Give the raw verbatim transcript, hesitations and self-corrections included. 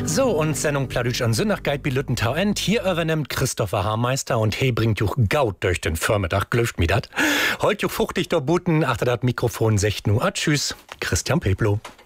So, und Sendung Pladütsch an Sündach geht bei Lüttentau end. Hier übernimmt Christopher Haarmeister und he bringt juch Gaut durch den Vormittag. Glöft mi dat. Heut juch fuchtig do Buten, achter dat Mikrofon secht nu. Tschüss, Christian Peplo.